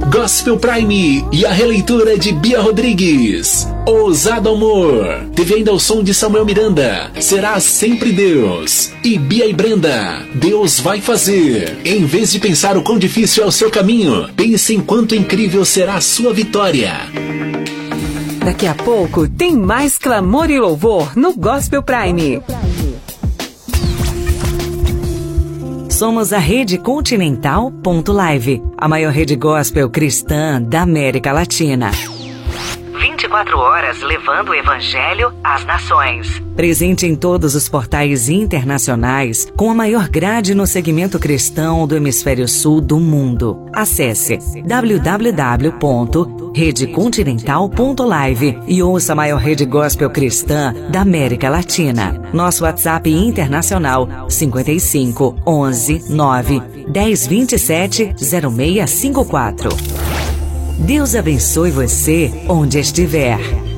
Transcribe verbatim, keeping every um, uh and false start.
Gospel Prime e a releitura de Bia Rodrigues. Ousado Amor. Teve ainda o som de Samuel Miranda. Será Sempre Deus. E Bia e Brenda. Deus vai fazer. Em vez de pensar o quão difícil é o seu caminho, pense em quanto incrível será a sua vitória. Daqui a pouco tem mais clamor e louvor no Gospel Prime. Somos a Rede Continental ponto live, a maior rede gospel cristã da América Latina. vinte e quatro horas levando o Evangelho às nações. Presente em todos os portais internacionais, com a maior grade no segmento cristão do hemisfério sul do mundo. Acesse w w w ponto rede continental ponto live e ouça a maior rede gospel cristã da América Latina. Nosso WhatsApp internacional cinquenta e cinco, onze, nove, dez, vinte e sete, zero seis cinco quatro. Deus abençoe você onde estiver.